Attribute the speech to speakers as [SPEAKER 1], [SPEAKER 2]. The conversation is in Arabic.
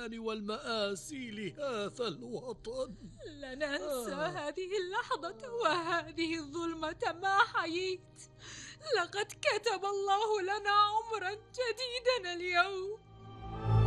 [SPEAKER 1] العصيان والمآسي لهذا الوطن.
[SPEAKER 2] لن أنسى هذه اللحظة وهذه الظلمة ما حييت. لقد كتب الله لنا عمرا جديدا اليوم.